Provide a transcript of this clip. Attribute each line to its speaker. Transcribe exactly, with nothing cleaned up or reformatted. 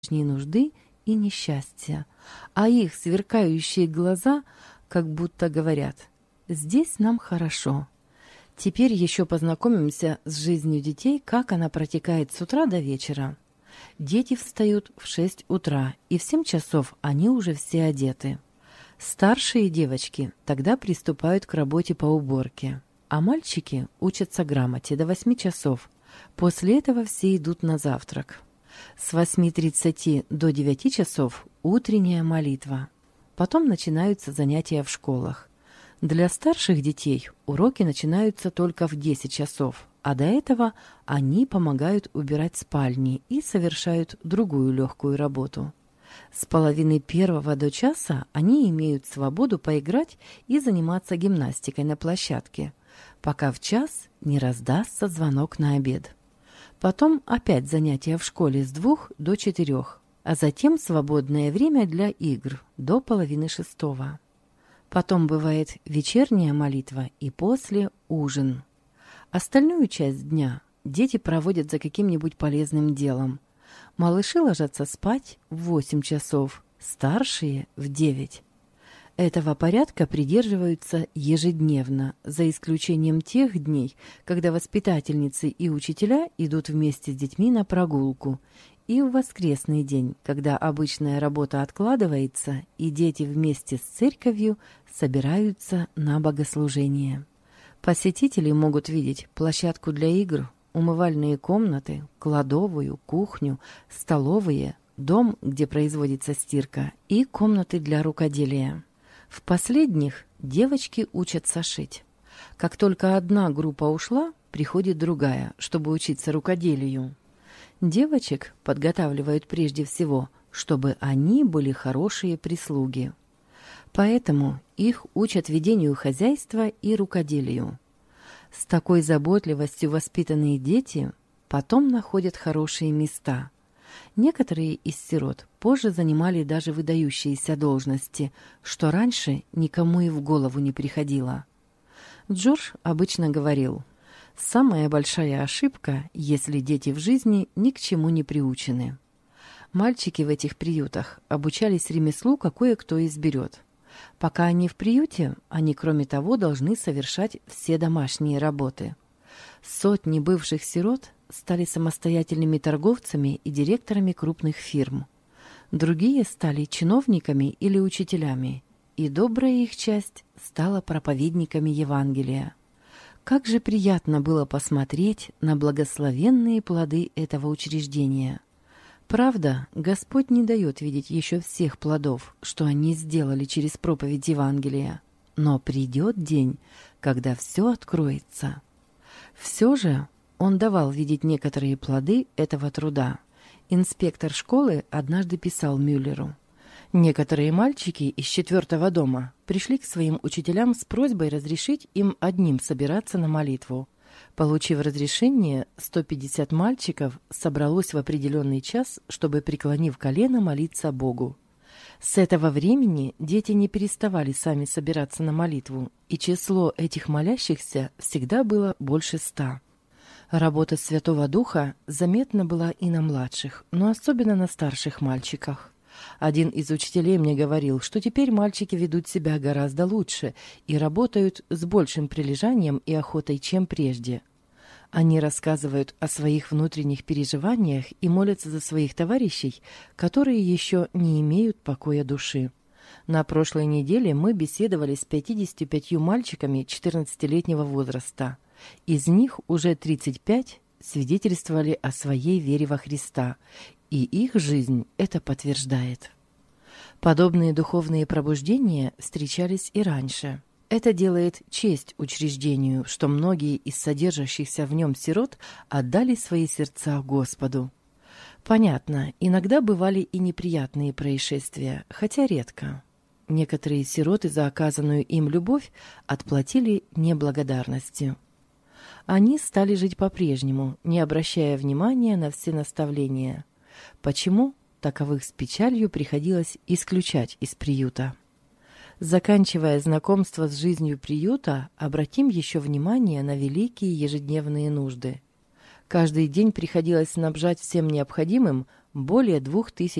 Speaker 1: нужды и несчастья, а их сверкающие глаза как будто говорят: «Здесь нам хорошо». Теперь еще познакомимся с жизнью детей, как она протекает с утра до вечера. Дети встают в шесть утра, и в семь часов они уже все одеты. Старшие девочки тогда приступают к работе по уборке, а мальчики учатся грамоте до восьми часов. После этого все идут на завтрак. С восьми тридцати до девяти часов утренняя молитва. Потом начинаются занятия в школах. Для старших детей уроки начинаются только в десять часов, а до этого они помогают убирать спальни и совершают другую легкую работу. С половины первого до часа они имеют свободу поиграть и заниматься гимнастикой на площадке, пока в час не раздастся звонок на обед. Потом опять занятия в школе с двух до четырех, а затем свободное время для игр до половины шестого. Потом бывает вечерняя молитва и после ужин. Остальную часть дня дети проводят за каким-нибудь полезным делом. Малыши ложатся спать в восемь часов, старшие – в девять. Этого порядка придерживаются ежедневно, за исключением тех дней, когда воспитательницы и учителя идут вместе с детьми на прогулку, и в воскресный день, когда обычная работа откладывается, и дети вместе с церковью собираются на богослужение. Посетители могут видеть площадку для игр, умывальные комнаты, кладовую, кухню, столовые, дом, где производится стирка, и комнаты для рукоделия. В последних девочки учатся шить. Как только одна группа ушла, приходит другая, чтобы учиться рукоделию. Девочек подготавливают прежде всего, чтобы они были хорошие прислуги. Поэтому их учат ведению хозяйства и рукоделию. С такой заботливостью воспитанные дети потом находят хорошие места. Некоторые из сирот позже занимали даже выдающиеся должности, что раньше никому и в голову не приходило. Джордж обычно говорил: «Самая большая ошибка, если дети в жизни ни к чему не приучены». Мальчики в этих приютах обучались ремеслу, какое кто изберет. Пока они в приюте, они, кроме того, должны совершать все домашние работы. Сотни бывших сирот стали самостоятельными торговцами и директорами крупных фирм. Другие стали чиновниками или учителями, и добрая их часть стала проповедниками Евангелия. Как же приятно было посмотреть на благословенные плоды этого учреждения! Правда, Господь не дает видеть еще всех плодов, что они сделали через проповедь Евангелия. Но придет день, когда все откроется. Все же Он давал видеть некоторые плоды этого труда. Инспектор школы однажды писал Мюллеру: «Некоторые мальчики из четвертого дома пришли к своим учителям с просьбой разрешить им одним собираться на молитву. Получив разрешение, сто пятьдесят мальчиков собралось в определенный час, чтобы, преклонив колено, молиться Богу. С этого времени дети не переставали сами собираться на молитву, и число этих молящихся всегда было больше ста. Работа Святого Духа заметна была и на младших, но особенно на старших мальчиках. Один из учителей мне говорил, что теперь мальчики ведут себя гораздо лучше и работают с большим прилежанием и охотой, чем прежде. Они рассказывают о своих внутренних переживаниях и молятся за своих товарищей, которые еще не имеют покоя души. На прошлой неделе мы беседовали с пятьюдесятью пятью мальчиками четырнадцатилетнего возраста. Из них уже тридцать пять свидетельствовали о своей вере во Христа, и их жизнь это подтверждает. Подобные духовные пробуждения встречались и раньше. Это делает честь учреждению, что многие из содержащихся в нем сирот отдали свои сердца Господу. Понятно, иногда бывали и неприятные происшествия, хотя редко. Некоторые сироты за оказанную им любовь отплатили неблагодарностью. Они стали жить по-прежнему, не обращая внимания на все наставления. Почему таковых с печалью приходилось исключать из приюта? Заканчивая знакомство с жизнью приюта, обратим еще внимание на великие ежедневные нужды. Каждый день приходилось снабжать всем необходимым более двух тысяч